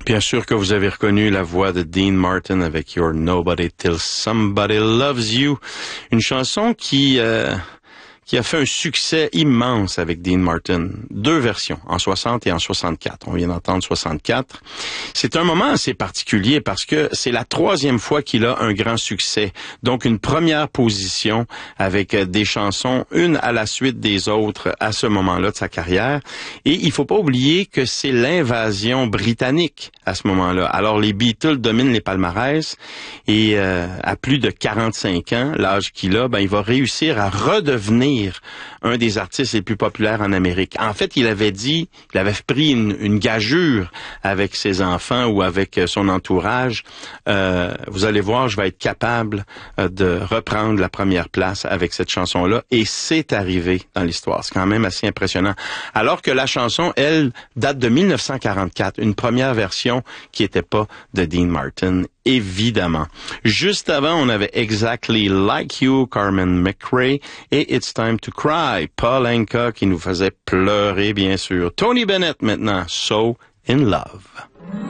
Bien sûr que vous avez reconnu la voix de Dean Martin avec You're Nobody Till Somebody Loves You, une chanson qui a fait un succès immense avec Dean Martin. 2 versions, en 60 et en 64. On vient d'entendre 64. C'est un moment assez particulier parce que c'est la 3e fois qu'il a un grand succès. Donc, une première position avec des chansons, une à la suite des autres à ce moment-là de sa carrière. Et il faut pas oublier que c'est l'invasion britannique à ce moment-là. Alors, les Beatles dominent les palmarès et à plus de 45 ans, l'âge qu'il a, il va réussir à redevenir un des artistes les plus populaires en Amérique. En fait, il avait pris une gageure avec ses enfants ou avec son entourage. Vous allez voir, je vais être capable de reprendre la première place avec cette chanson-là. Et c'est arrivé dans l'histoire. C'est quand même assez impressionnant. Alors que la chanson, elle, date de 1944. Une première version qui n'était pas de Dean Martin, évidemment. Juste avant, on avait Exactly Like You, Carmen McRae, et It's Time to Cry, Paul Anka, qui nous faisait pleurer, bien sûr. Tony Bennett, maintenant, So in Love.